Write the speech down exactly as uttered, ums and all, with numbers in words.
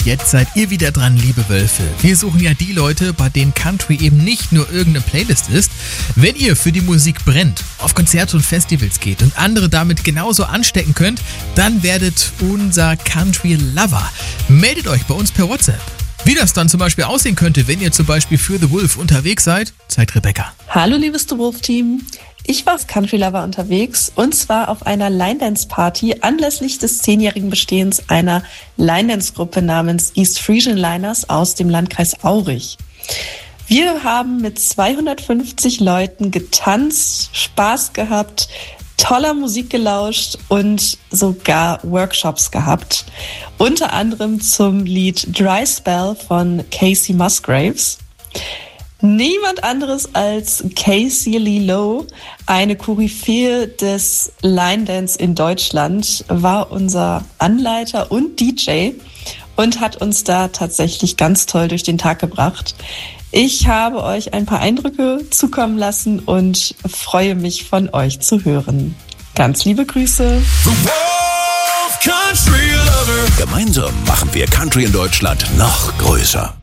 jetzt seid ihr wieder dran, liebe Wölfe. Wir suchen ja die Leute, bei denen Country eben nicht nur irgendeine Playlist ist. Wenn ihr für die Musik brennt, auf Konzerte und Festivals geht und andere damit genauso anstecken könnt, dann werdet unser Country-Lover. Meldet euch bei uns per WhatsApp. Wie das dann zum Beispiel aussehen könnte, wenn ihr zum Beispiel für The Wolf unterwegs seid, zeigt Rebecca. Hallo liebes The Wolf-Team. Ich war als Country Lover unterwegs und zwar auf einer Line-Dance-Party anlässlich des zehnjährigen Bestehens einer Line-Dance-Gruppe namens East Frisian Liners aus dem Landkreis Aurich. Wir haben mit zweihundertfünfzig Leuten getanzt, Spaß gehabt, toller Musik gelauscht und sogar Workshops gehabt. Unter anderem zum Lied Dry Spell von Casey Musgraves. Niemand anderes als Casey Lee Lowe, eine Koryphäe des Line Dance in Deutschland, war unser Anleiter und D J und hat uns da tatsächlich ganz toll durch den Tag gebracht. Ich habe euch ein paar Eindrücke zukommen lassen und freue mich, von euch zu hören. Ganz liebe Grüße. Gemeinsam machen wir Country in Deutschland noch größer.